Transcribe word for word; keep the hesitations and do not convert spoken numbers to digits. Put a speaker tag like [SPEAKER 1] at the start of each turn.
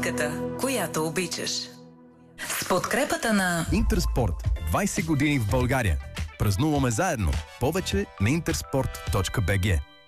[SPEAKER 1] музиката, която обичаш. С подкрепата на
[SPEAKER 2] Интерспорт. двайсет години в България. Празнуваме заедно. Повече на интерспорт точка би джи.